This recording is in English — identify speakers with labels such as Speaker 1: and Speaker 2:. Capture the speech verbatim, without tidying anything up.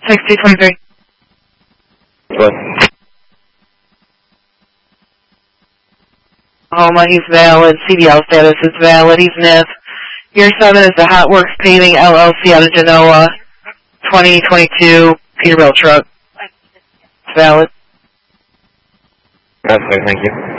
Speaker 1: sixty twenty-three.
Speaker 2: What?
Speaker 1: Homa, he's valid. C D L status is valid. He's N I F. Year seven is the Hot Works Paving L L C out of Genoa. twenty twenty-two Peterbilt truck. It's valid.
Speaker 2: That's okay, thank you.